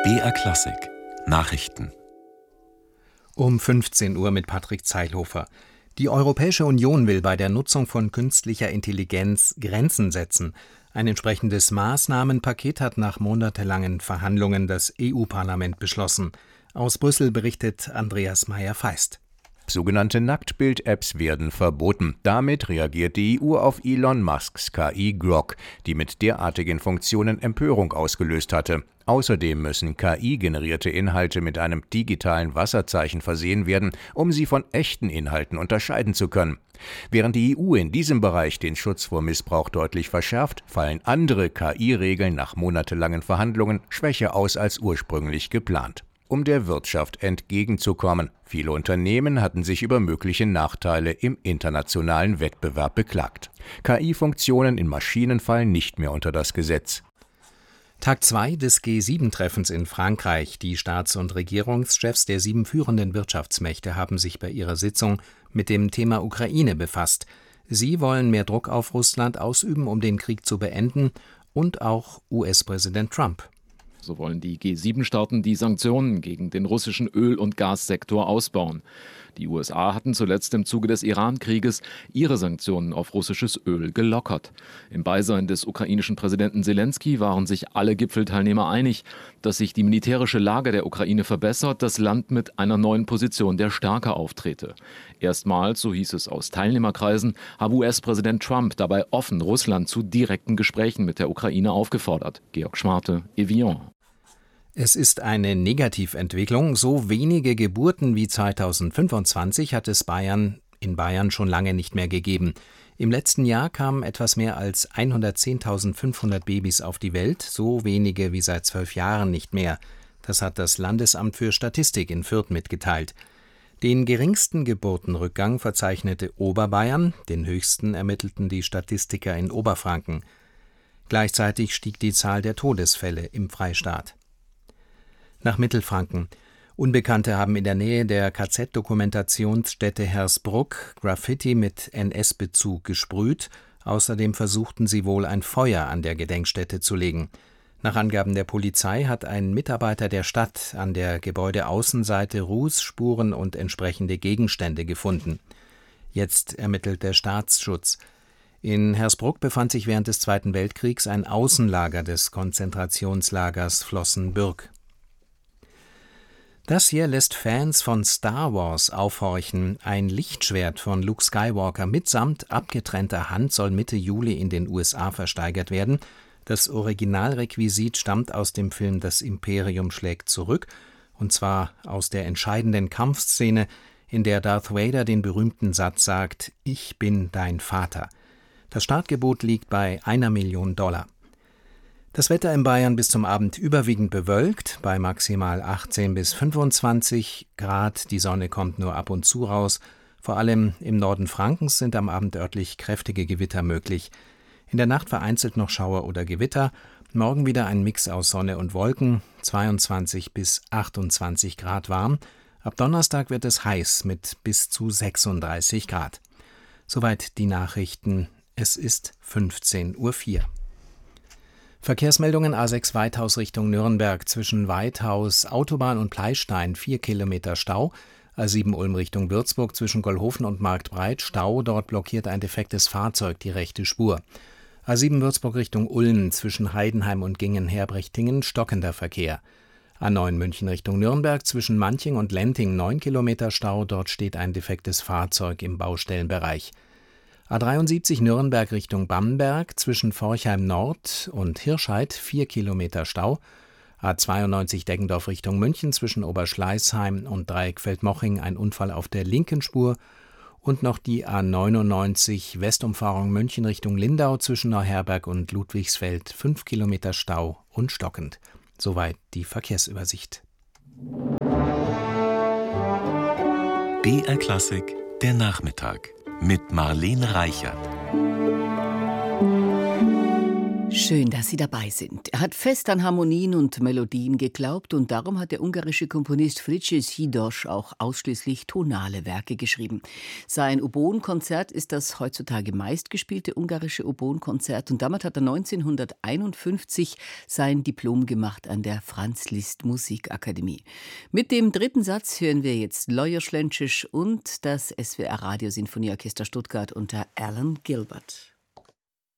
BR Klassik Nachrichten Um 15 Uhr mit Patrick Zeilhofer. Die Europäische Union will bei der Nutzung von künstlicher Intelligenz Grenzen setzen. Ein entsprechendes Maßnahmenpaket hat nach monatelangen Verhandlungen das EU-Parlament beschlossen. Aus Brüssel berichtet Andreas Meyer-Feist. Sogenannte Nacktbild-Apps werden verboten. Damit reagiert die EU auf Elon Musks KI Grok, die mit derartigen Funktionen Empörung ausgelöst hatte. Außerdem müssen KI-generierte Inhalte mit einem digitalen Wasserzeichen versehen werden, um sie von echten Inhalten unterscheiden zu können. Während die EU in diesem Bereich den Schutz vor Missbrauch deutlich verschärft, fallen andere KI-Regeln nach monatelangen Verhandlungen schwächer aus als ursprünglich geplant. Um der Wirtschaft entgegenzukommen. Viele Unternehmen hatten sich über mögliche Nachteile im internationalen Wettbewerb beklagt. KI-Funktionen in Maschinen fallen nicht mehr unter das Gesetz. Tag 2 des G7-Treffens in Frankreich. Die Staats- und Regierungschefs der 7 führenden Wirtschaftsmächte haben sich bei ihrer Sitzung mit dem Thema Ukraine befasst. Sie wollen mehr Druck auf Russland ausüben, um den Krieg zu beenden, und auch US-Präsident Trump. So wollen die G7-Staaten die Sanktionen gegen den russischen Öl- und Gassektor ausbauen. Die USA hatten zuletzt im Zuge des Iran-Krieges ihre Sanktionen auf russisches Öl gelockert. Im Beisein des ukrainischen Präsidenten Selenskyj waren sich alle Gipfelteilnehmer einig, dass sich die militärische Lage der Ukraine verbessert, das Land mit einer neuen Position der Stärke auftrete. Erstmals, so hieß es aus Teilnehmerkreisen, habe US-Präsident Trump dabei offen Russland zu direkten Gesprächen mit der Ukraine aufgefordert. Georg Schmarte, Evian. Es ist eine Negativentwicklung. So wenige Geburten wie 2025 hat es in Bayern schon lange nicht mehr gegeben. Im letzten Jahr kamen etwas mehr als 110.500 Babys auf die Welt, so wenige wie seit 12 Jahren nicht mehr. Das hat das Landesamt für Statistik in Fürth mitgeteilt. Den geringsten Geburtenrückgang verzeichnete Oberbayern, den höchsten ermittelten die Statistiker in Oberfranken. Gleichzeitig stieg die Zahl der Todesfälle im Freistaat. Nach Mittelfranken. Unbekannte haben in der Nähe der KZ-Dokumentationsstätte Hersbruck Graffiti mit NS-Bezug gesprüht. Außerdem versuchten sie wohl ein Feuer an der Gedenkstätte zu legen. Nach Angaben der Polizei hat ein Mitarbeiter der Stadt an der Gebäudeaußenseite Rußspuren und entsprechende Gegenstände gefunden. Jetzt ermittelt der Staatsschutz. In Hersbruck befand sich während des Zweiten Weltkriegs ein Außenlager des Konzentrationslagers Flossenbürg. Das hier lässt Fans von Star Wars aufhorchen. Ein Lichtschwert von Luke Skywalker mitsamt abgetrennter Hand soll Mitte Juli in den USA versteigert werden. Das Originalrequisit stammt aus dem Film Das Imperium schlägt zurück, und zwar aus der entscheidenden Kampfszene, in der Darth Vader den berühmten Satz sagt: „Ich bin dein Vater." Das Startgebot liegt bei $1 Million. Das Wetter in Bayern bis zum Abend überwiegend bewölkt, bei maximal 18 bis 25 Grad. Die Sonne kommt nur ab und zu raus. Vor allem im Norden Frankens sind am Abend örtlich kräftige Gewitter möglich. In der Nacht vereinzelt noch Schauer oder Gewitter. Morgen wieder ein Mix aus Sonne und Wolken, 22 bis 28 Grad warm. Ab Donnerstag wird es heiß mit bis zu 36 Grad. Soweit die Nachrichten. Es ist 15:04 Uhr. Verkehrsmeldungen: A6 Weithaus Richtung Nürnberg, zwischen Weithaus, Autobahn und Pleystein 4 Kilometer Stau. A7 Ulm Richtung Würzburg, zwischen Gollhofen und Marktbreit Stau, dort blockiert ein defektes Fahrzeug die rechte Spur. A7 Würzburg Richtung Ulm, zwischen Heidenheim und Gingen-Herbrechtingen stockender Verkehr. A9 München Richtung Nürnberg, zwischen Manching und Lenting 9 Kilometer Stau, dort steht ein defektes Fahrzeug im Baustellenbereich. A73 Nürnberg Richtung Bamberg, zwischen Forchheim Nord und Hirscheid 4 Kilometer Stau. A92 Deggendorf Richtung München, zwischen Oberschleißheim und Dreieckfeld-Moching ein Unfall auf der linken Spur. Und noch die A99 Westumfahrung München Richtung Lindau, zwischen Neuherberg und Ludwigsfeld 5 Kilometer Stau und stockend. Soweit die Verkehrsübersicht. BR Klassik der Nachmittag mit Marlene Reichert. Schön, dass Sie dabei sind. Er hat fest an Harmonien und Melodien geglaubt und darum hat der ungarische Komponist Frigyes Szidos auch ausschließlich tonale Werke geschrieben. Sein Oboenkonzert ist das heutzutage meistgespielte ungarische Oboenkonzert und damit hat er 1951 sein Diplom gemacht an der Franz Liszt Musikakademie. Mit dem dritten Satz hören wir jetzt Lajos Lenčić und das SWR Radio Sinfonieorchester Stuttgart unter Alan Gilbert.